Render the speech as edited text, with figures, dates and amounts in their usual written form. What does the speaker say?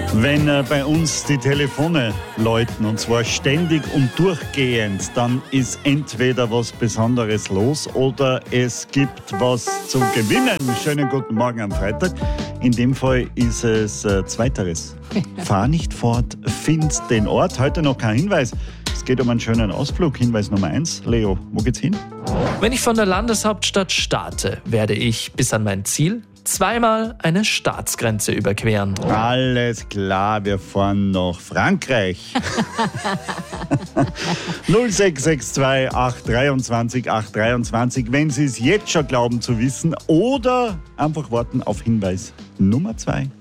Wenn bei uns die Telefone läuten, und zwar ständig und durchgehend, dann ist entweder was Besonderes los oder es gibt was zu gewinnen. Schönen guten Morgen am Freitag. In dem Fall ist es Zweiteres. Fahr nicht fort, find den Ort. Heute noch kein Hinweis. Es geht um einen schönen Ausflug. Hinweis Nummer 1. Leo, wo geht's hin? Wenn ich von der Landeshauptstadt starte, werde ich bis an mein Ziel zweimal eine Staatsgrenze überqueren. Alles klar, wir fahren nach Frankreich. 0662 823 823, wenn Sie es jetzt schon glauben zu wissen, oder einfach warten auf Hinweis Nummer 2.